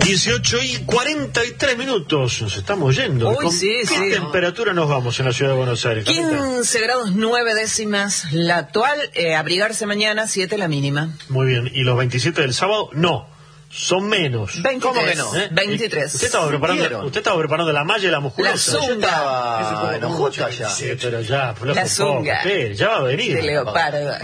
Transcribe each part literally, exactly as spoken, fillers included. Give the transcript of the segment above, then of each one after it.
dieciocho y cuarenta y tres minutos, nos estamos yendo. Uy, ¿Con sí, qué sí. temperatura nos vamos en la ciudad de Buenos Aires? quince grados nueve décimas la actual, eh, abrigarse mañana, siete la mínima. Muy bien, ¿y los veintisiete del sábado? No, son menos. veintitrés. ¿Cómo que no? ¿Eh? veintitrés. Usted estaba preparando, usted estaba preparando la malla y la musculosa. La Yo zunga. estaba enojota ya. Sí, pero ya, flojo La un poco. zunga. Espere, ya va a venir. De leopardo.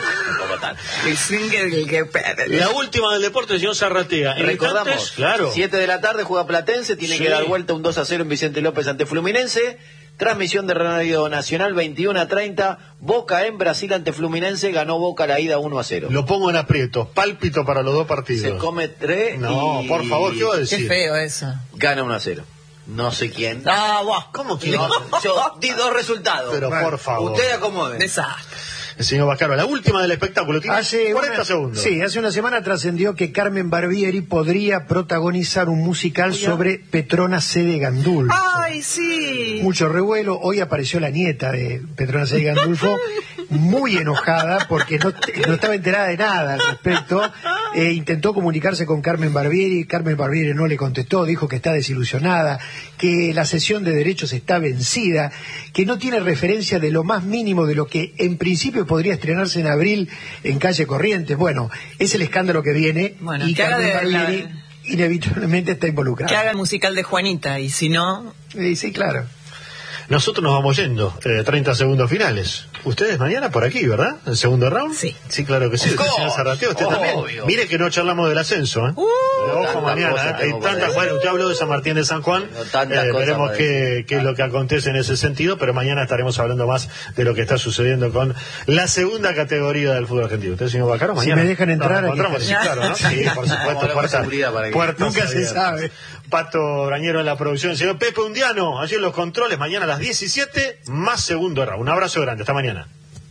El zunga del que... La última del deporte, señor Zarratea. En Recordamos, instantes, claro. siete de la tarde juega Platense, tiene Sí. que dar vuelta un dos a cero en Vicente López ante Fluminense. Transmisión de Radio Nacional veintiuno a treinta. Boca en Brasil ante Fluminense, ganó Boca la ida uno a cero. Lo pongo en aprietos, pálpito para los dos partidos. Se come tres No, y... por favor, ¿qué va a Qué decir? feo eso. Gana uno a cero. No sé quién. Ah, vos. ¿Cómo que No, no? yo di dos resultados. Pero por favor. Usted acomode. Desastre. El señor Bascaro, la última del espectáculo, tiene Hace cuarenta una, segundos. Sí, hace una semana trascendió que Carmen Barbieri podría protagonizar un musical sobre Petrona C. de Gandulfo. Ay, sí. Mucho revuelo. Hoy apareció la nieta de Petrona C. de Gandulfo, muy enojada porque no, no estaba enterada de nada al respecto. Eh, intentó comunicarse con Carmen Barbieri, Carmen Barbieri no le contestó, dijo que está desilusionada, que la sesión de derechos está vencida, que no tiene referencia de lo más mínimo de lo que en principio podría estrenarse en abril en Calle Corrientes. Bueno, es el escándalo que viene Bueno, y que haga Carmen de la- Barbieri inevitablemente está involucrada. Que haga el musical de Juanita, y si no... Eh, sí, claro. Nosotros nos vamos yendo, eh, treinta segundos finales. Ustedes mañana por aquí, ¿verdad? ¿El segundo round? Sí. Sí, claro que sí. Of course. Señor Zarratea, usted Obvio. también. Mire que no charlamos del ascenso, ¿eh? Uh, Pero ojo tantas mañana, cosas ¿eh? Hay tengo por tantas, decir. bueno, usted habló de San Martín de San Juan, Tengo tantas eh, cosas veremos por qué, decir. qué es lo que acontece en ese sentido, pero mañana estaremos hablando más de lo que está sucediendo con la segunda categoría del fútbol argentino. ¿Usted, señor Bacaro, Si mañana? me dejan entrar, Nos aquí encontramos, sí, estaré. claro, ¿no? Sí, por supuesto, Vamos a la puerta- seguridad para que- puertas Nunca se abiertas. sabe. Pato Brañero en la producción, el señor Pepe Undiano, allí en los controles, mañana a las diecisiete, más segundo round. Un abrazo grande, hasta mañana.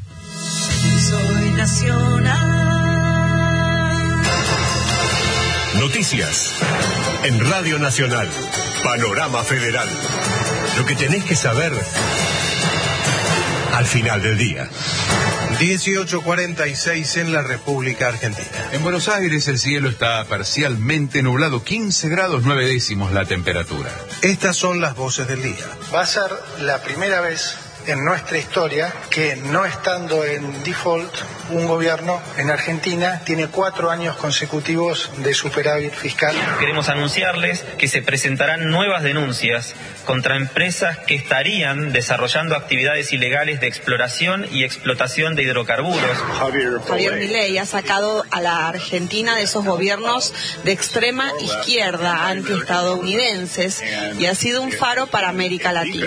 soy nacional. Noticias en Radio Nacional. Panorama Federal. Lo que tenés que saber al final del día. dieciocho cuarenta y seis en la República Argentina. En Buenos Aires el cielo está parcialmente nublado, quince grados nueve décimos la temperatura. Estas son las voces del día. Va a ser la primera vez en nuestra historia que, no estando en default, un gobierno en Argentina tiene cuatro años consecutivos de superávit fiscal. Queremos anunciarles que se presentarán nuevas denuncias contra empresas que estarían desarrollando actividades ilegales de exploración y explotación de hidrocarburos. Javier Milei ha sacado a la Argentina de esos gobiernos de extrema izquierda antiestadounidenses y ha sido un faro para América Latina.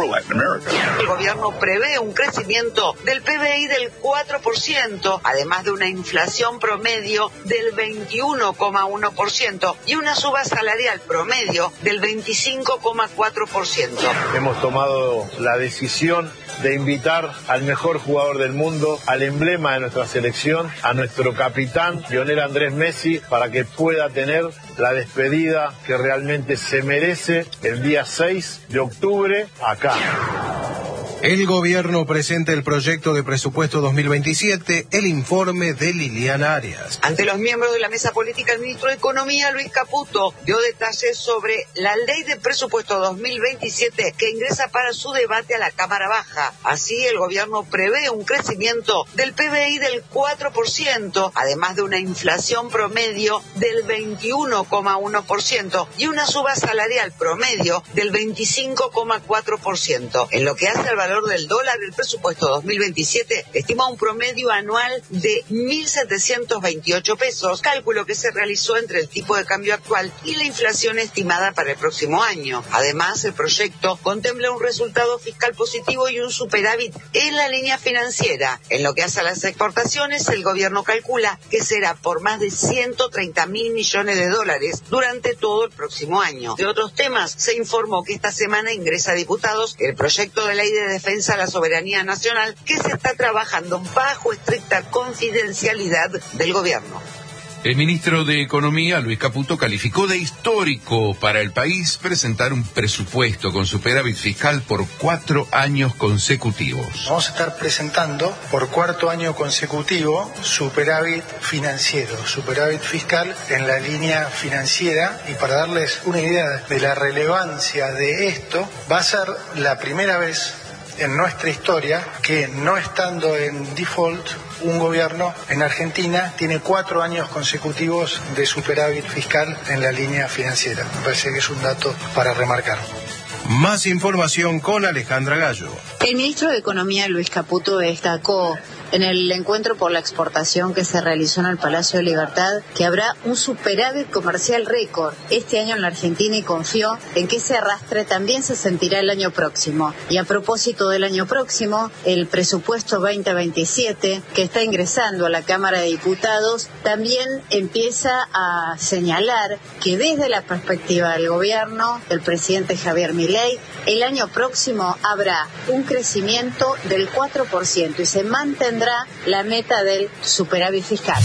El gobierno prevé un crecimiento del P B I del cuatro por ciento, además de una inflación promedio del veintiuno coma uno por ciento y una suba salarial promedio del veinticinco coma cuatro por ciento. Hemos tomado la decisión de invitar al mejor jugador del mundo, al emblema de nuestra selección, a nuestro capitán, Lionel Andrés Messi, para que pueda tener la despedida que realmente se merece el día seis de octubre acá. El gobierno presenta el proyecto de presupuesto dos mil veintisiete, el informe de Liliana Arias. Ante los miembros de la mesa política, el ministro de Economía, Luis Caputo, dio detalles sobre la ley de presupuesto dos mil veintisiete que ingresa para su debate a la Cámara Baja. Así, el gobierno prevé un crecimiento del P B I del cuatro por ciento, además de una inflación promedio del veintiuno coma uno por ciento y una suba salarial promedio del veinticinco coma cuatro por ciento. En lo que hace al valor del dólar, el presupuesto dos mil veintisiete estima un promedio anual de mil setecientos veintiocho pesos, cálculo que se realizó entre el tipo de cambio actual y la inflación estimada para el próximo año. Además, el proyecto contempla un resultado fiscal positivo y un superávit en la línea financiera. En lo que hace a las exportaciones, el gobierno calcula que será por más de ciento treinta mil millones de dólares durante todo el próximo año. De otros temas, se informó que esta semana ingresa a diputados el proyecto de ley de defensa a la soberanía nacional que se está trabajando bajo estricta confidencialidad del gobierno. El ministro de Economía, Luis Caputo, calificó de histórico para el país presentar un presupuesto con superávit fiscal por cuatro años consecutivos. Vamos a estar presentando por cuarto año consecutivo superávit financiero, superávit fiscal en la línea financiera, y para darles una idea de la relevancia de esto, va a ser la primera vez en nuestra historia que, no estando en default, un gobierno en Argentina tiene cuatro años consecutivos de superávit fiscal en la línea financiera. Me parece que es un dato para remarcar. Más información con Alejandra Gallo. El ministro de Economía, Luis Caputo, destacó en el encuentro por la exportación que se realizó en el Palacio de Libertad que habrá un superávit comercial récord este año en la Argentina, y confió en que ese arrastre también se sentirá el año próximo. Y a propósito del año próximo, el presupuesto veinte veintisiete que está ingresando a la Cámara de Diputados también empieza a señalar que desde la perspectiva del gobierno del presidente Javier Milei, el año próximo habrá un crecimiento del cuatro por ciento y se mantendrá la meta del superávit fiscal.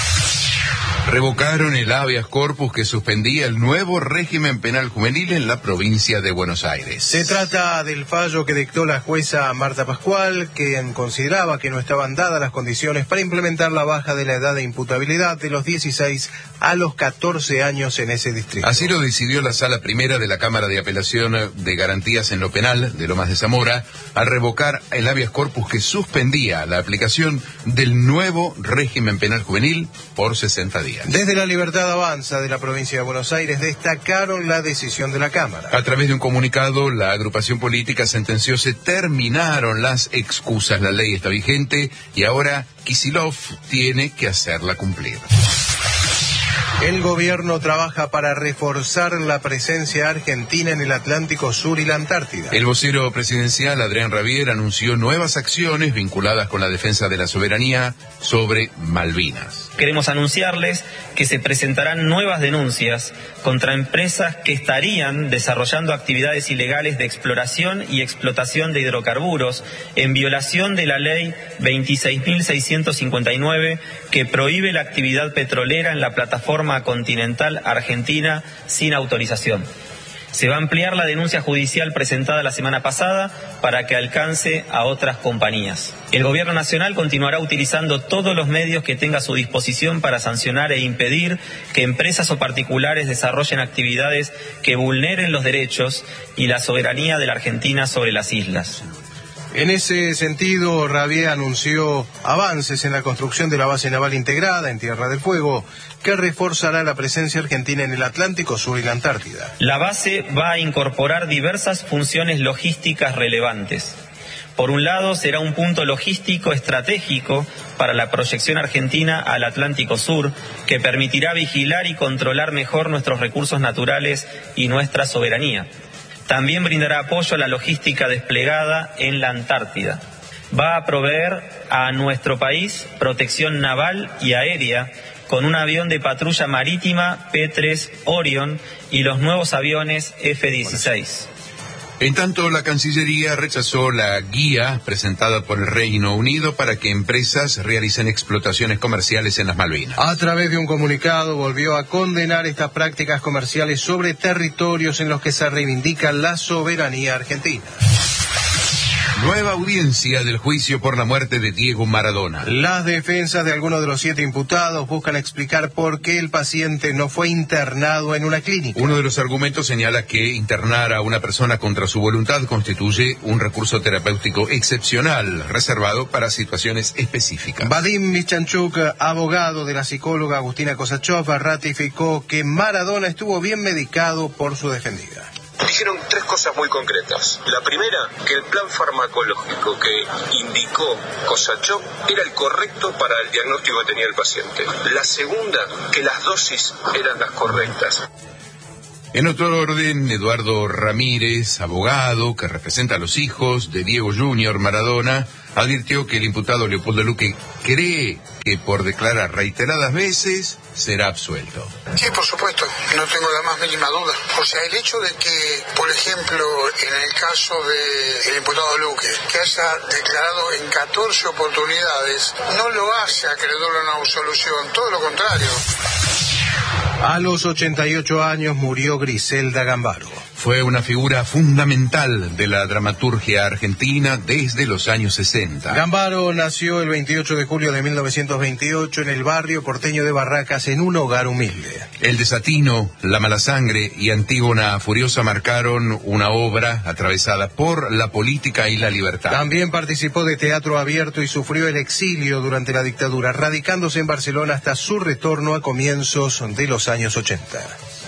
Revocaron el habeas corpus que suspendía el nuevo régimen penal juvenil en la provincia de Buenos Aires. Se trata del fallo que dictó la jueza Marta Pascual, quien consideraba que no estaban dadas las condiciones para implementar la baja de la edad de imputabilidad de los dieciséis a los catorce años en ese distrito. Así lo decidió la Sala Primera de la Cámara de Apelación de Garantías en lo Penal de Lomas de Zamora, al revocar el habeas corpus que suspendía la aplicación del nuevo régimen penal juvenil por sesenta días. Desde la Libertad Avanza de la provincia de Buenos Aires destacaron la decisión de la Cámara. A través de un comunicado, la agrupación política sentenció: se terminaron las excusas, la ley está vigente y ahora Kicillof tiene que hacerla cumplir. El gobierno trabaja para reforzar la presencia argentina en el Atlántico Sur y la Antártida. El vocero presidencial, Adrián Rabier, anunció nuevas acciones vinculadas con la defensa de la soberanía sobre Malvinas. Queremos anunciarles que se presentarán nuevas denuncias contra empresas que estarían desarrollando actividades ilegales de exploración y explotación de hidrocarburos en violación de la ley veintiséis mil seiscientos cincuenta y nueve, que prohíbe la actividad petrolera en la plataforma continental argentina sin autorización. Se va a ampliar la denuncia judicial presentada la semana pasada para que alcance a otras compañías. El Gobierno Nacional continuará utilizando todos los medios que tenga a su disposición para sancionar e impedir que empresas o particulares desarrollen actividades que vulneren los derechos y la soberanía de la Argentina sobre las islas. En ese sentido, Rabier anunció avances en la construcción de la base naval integrada en Tierra del Fuego, que reforzará la presencia argentina en el Atlántico Sur y la Antártida. La base va a incorporar diversas funciones logísticas relevantes. Por un lado, será un punto logístico estratégico para la proyección argentina al Atlántico Sur, que permitirá vigilar y controlar mejor nuestros recursos naturales y nuestra soberanía. También brindará apoyo a la logística desplegada en la Antártida. Va a proveer a nuestro país protección naval y aérea con un avión de patrulla marítima P tres Orion y los nuevos aviones F dieciséis. En tanto, la Cancillería rechazó la guía presentada por el Reino Unido para que empresas realicen explotaciones comerciales en las Malvinas. A través de un comunicado volvió a condenar estas prácticas comerciales sobre territorios en los que se reivindica la soberanía argentina. Nueva audiencia del juicio por la muerte de Diego Maradona. Las defensas de algunos de los siete imputados buscan explicar por qué el paciente no fue internado en una clínica. Uno de los argumentos señala que internar a una persona contra su voluntad constituye un recurso terapéutico excepcional, reservado para situaciones específicas. Vadim Michanchuk, abogado de la psicóloga Agustina Kosachov, ratificó que Maradona estuvo bien medicado por su defendida. Dijeron tres cosas muy concretas. La primera, que el plan farmacológico que indicó Kosachov era el correcto para el diagnóstico que tenía el paciente. La segunda, que las dosis eran las correctas. En otro orden, Eduardo Ramírez, abogado que representa a los hijos de Diego Junior Maradona, advirtió que el imputado Leopoldo Luque cree que por declarar reiteradas veces será absuelto. Sí, por supuesto, no tengo la más mínima duda. O sea, el hecho de que, por ejemplo, en el caso del imputado Luque, que haya declarado en catorce oportunidades, no lo hace acreedor a una absolución, todo lo contrario. A los ochenta y ocho años murió Griselda Gambaro. Fue una figura fundamental de la dramaturgia argentina desde los años sesenta. Gambaro nació el veintiocho de julio de mil novecientos veintiocho en el barrio porteño de Barracas, en un hogar humilde. El desatino, la mala sangre y Antígona Furiosa marcaron una obra atravesada por la política y la libertad. También participó de teatro abierto y sufrió el exilio durante la dictadura, radicándose en Barcelona hasta su retorno a comienzos de los años ochenta.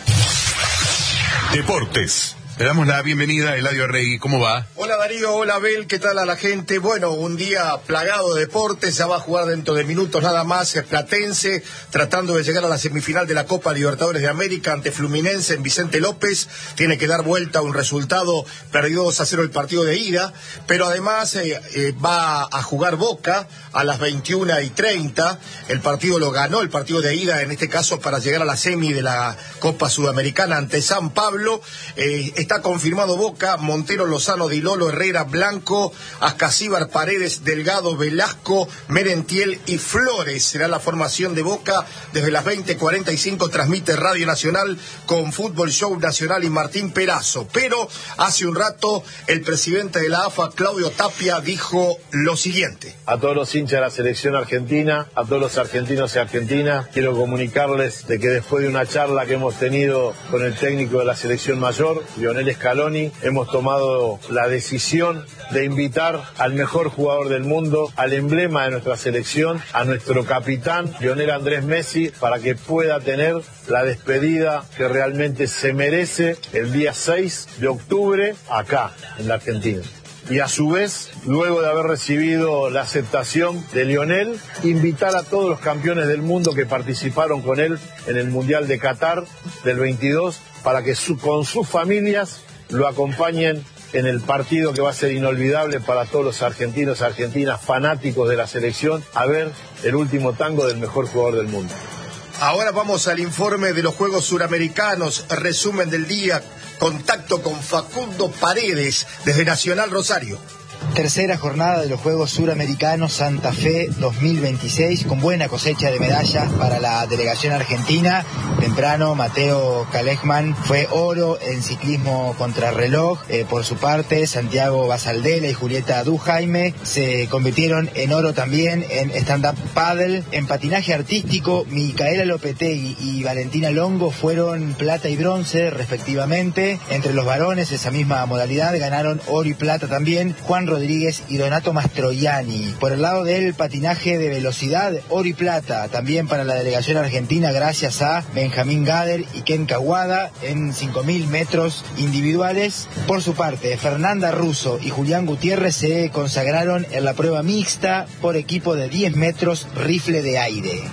Deportes. Le damos la bienvenida a Eladio Arregui. ¿Cómo va? Hola Darío, hola Abel, ¿qué tal a la gente? Bueno, un día plagado de deportes, ya va a jugar dentro de minutos nada más Platense, tratando de llegar a la semifinal de la Copa Libertadores de América ante Fluminense en Vicente López. Tiene que dar vuelta a un resultado, perdió dos a cero el partido de ida, pero además eh, eh, va a jugar Boca a las veintiuna y treinta. El partido lo ganó, el partido de ida en este caso, para llegar a la semi de la Copa Sudamericana ante San Pablo. Eh, Está confirmado Boca: Montero, Lozano, Dilolo, Herrera, Blanco, Ascasíbar, Paredes, Delgado, Velasco, Merentiel y Flores. Será la formación de Boca. Desde las veinte cuarenta y cinco transmite Radio Nacional con Fútbol Show Nacional y Martín Perazo. Pero hace un rato el presidente de la A F A, Claudio Tapia, dijo lo siguiente. A todos los hinchas de la selección argentina, a todos los argentinos y argentinas, quiero comunicarles de que después de una charla que hemos tenido con el técnico de la selección mayor, Lionel Scaloni, hemos tomado la decisión de invitar al mejor jugador del mundo, al emblema de nuestra selección, a nuestro capitán, Lionel Andrés Messi, para que pueda tener la despedida que realmente se merece el día seis de octubre acá, en la Argentina. Y a su vez, luego de haber recibido la aceptación de Lionel, invitar a todos los campeones del mundo que participaron con él en el Mundial de Qatar del veintidós, para que su, con sus familias lo acompañen en el partido que va a ser inolvidable para todos los argentinos y argentinas fanáticos de la selección, a ver el último tango del mejor jugador del mundo. Ahora vamos al informe de los Juegos Suramericanos, resumen del día, contacto con Facundo Paredes desde Nacional Rosario. Tercera jornada de los Juegos Suramericanos Santa Fe dos mil veintiséis, con buena cosecha de medallas para la delegación argentina. Temprano, Mateo Kalejman fue oro en ciclismo contrarreloj. Eh, por su parte, Santiago Basaldela y Julieta Dujaime se convirtieron en oro también en stand-up paddle. En patinaje artístico, Micaela Lopetegui y Valentina Longo fueron plata y bronce respectivamente. Entre los varones, esa misma modalidad, ganaron oro y plata también Juan Rodríguez y Donato Mastroianni. Por el lado del patinaje de velocidad, oro y plata también para la delegación argentina, gracias a Benjamín Gader y Ken Kawada en cinco mil metros individuales. Por su parte, Fernanda Russo y Julián Gutiérrez se consagraron en la prueba mixta por equipo de diez metros rifle de aire.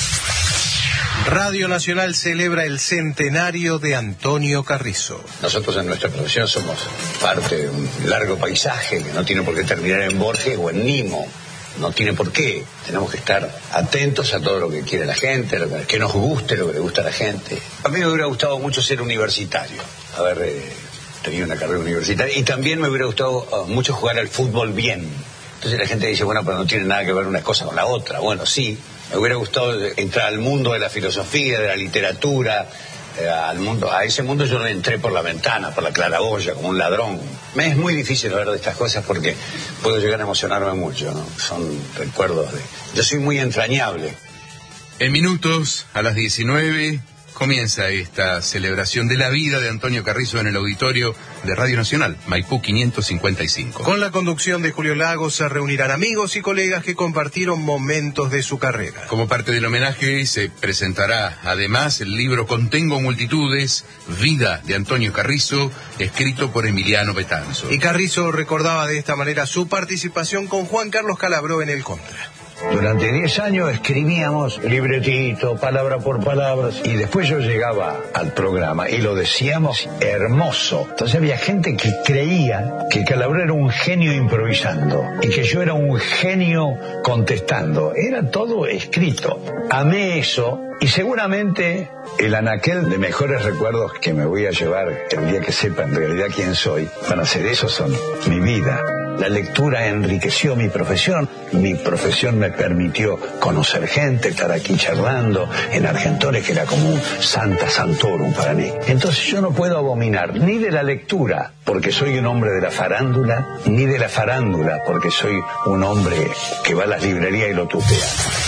Radio Nacional celebra el centenario de Antonio Carrizo. Nosotros en nuestra profesión somos parte de un largo paisaje que no tiene por qué terminar en Borges o en Nimo. No tiene por qué. Tenemos que estar atentos a todo lo que quiere la gente, lo que, que nos guste, lo que le gusta a la gente. A mí me hubiera gustado mucho ser universitario, haber eh, tenido una carrera universitaria. Y también me hubiera gustado uh, mucho jugar al fútbol bien. Entonces la gente dice, bueno, pero no tiene nada que ver una cosa con la otra. Bueno, sí. Me hubiera gustado entrar al mundo de la filosofía, de la literatura, eh, al mundo, a ese mundo yo no entré por la ventana, por la claraboya, como un ladrón. Me es muy difícil hablar de estas cosas porque puedo llegar a emocionarme mucho, ¿no? Son recuerdos de... Yo soy muy entrañable. En minutos, a las diecinueve, comienza esta celebración de la vida de Antonio Carrizo en el auditorio de Radio Nacional, Maipú quinientos cincuenta y cinco. Con la conducción de Julio Lagos se reunirán amigos y colegas que compartieron momentos de su carrera. Como parte del homenaje se presentará además el libro Contengo Multitudes, Vida de Antonio Carrizo, escrito por Emiliano Betanzo. Y Carrizo recordaba de esta manera su participación con Juan Carlos Calabró en el Contra. Durante diez años escribíamos libretito, palabra por palabra, y después yo llegaba al programa y lo decíamos hermoso. Entonces había gente que creía que Calabró era un genio improvisando y que yo era un genio contestando. Era todo escrito. Amé eso y seguramente el anaquel de mejores recuerdos que me voy a llevar el día que sepa en realidad quién soy van a ser esos, son mi vida. La lectura enriqueció mi profesión, mi profesión me permitió conocer gente, estar aquí charlando en Argentores, que era como un Santa Santorum para mí. Entonces yo no puedo abominar ni de la lectura, porque soy un hombre de la farándula, ni de la farándula, porque soy un hombre que va a las librerías y lo tutea.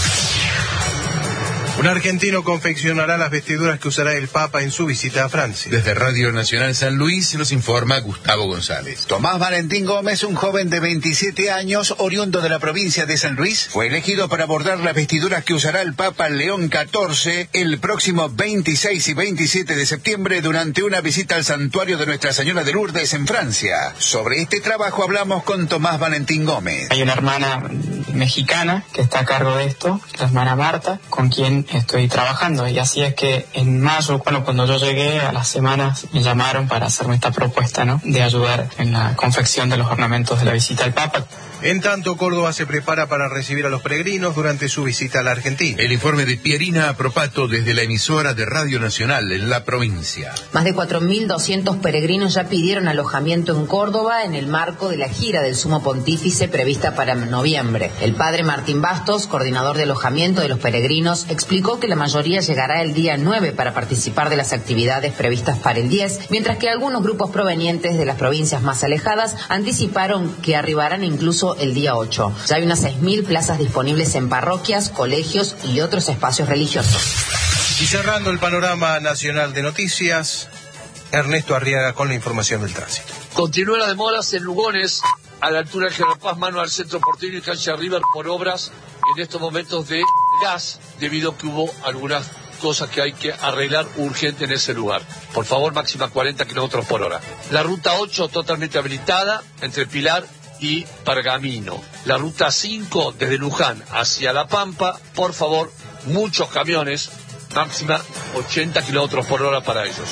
Un argentino confeccionará las vestiduras que usará el Papa en su visita a Francia. Desde Radio Nacional San Luis nos informa Gustavo González. Tomás Valentín Gómez, un joven de veintisiete años, oriundo de la provincia de San Luis, fue elegido para bordar las vestiduras que usará el Papa León catorce el próximo veintiséis y veintisiete de septiembre durante una visita al santuario de Nuestra Señora de Lourdes en Francia. Sobre este trabajo hablamos con Tomás Valentín Gómez. Hay una hermana mexicana que está a cargo de esto, la hermana Marta, con quien estoy trabajando, y así es que en mayo, bueno, cuando yo llegué a las semanas, me llamaron para hacerme esta propuesta, ¿no?, de ayudar en la confección de los ornamentos de la visita al Papa. En tanto, Córdoba se prepara para recibir a los peregrinos durante su visita a la Argentina. El informe de Pierina Propato desde la emisora de Radio Nacional en la provincia. Más de cuatro mil doscientos peregrinos ya pidieron alojamiento en Córdoba en el marco de la gira del Sumo Pontífice prevista para noviembre. El padre Martín Bastos, coordinador de alojamiento de los peregrinos, explicó que la mayoría llegará el día nueve para participar de las actividades previstas para el diez, mientras que algunos grupos provenientes de las provincias más alejadas anticiparon que arribarán incluso el día ocho. Ya hay unas seis mil plazas disponibles en parroquias, colegios y otros espacios religiosos. Y cerrando el panorama nacional de noticias, Ernesto Arriaga con la información del tránsito. Continúan las demoras en Lugones, a la altura del General Paz, mano al centro porteño y cancha River, por obras en estos momentos de gas, debido a que hubo algunas cosas que hay que arreglar urgente en ese lugar. Por favor, máxima cuarenta kilómetros por hora. La ruta ocho totalmente habilitada entre Pilar y Pergamino. La ruta cinco desde Luján hacia La Pampa, por favor, muchos camiones, máxima ochenta kilómetros por hora para ellos.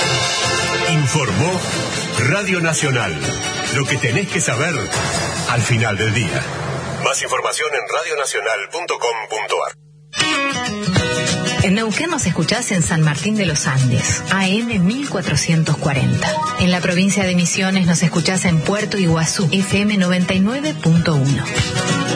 Informó Radio Nacional. Lo que tenés que saber al final del día. Más información en radio nacional punto com punto a r. En Neuquén nos escuchás en San Martín de los Andes, A M mil cuatrocientos cuarenta. En la provincia de Misiones nos escuchás en Puerto Iguazú, F M noventa y nueve punto uno.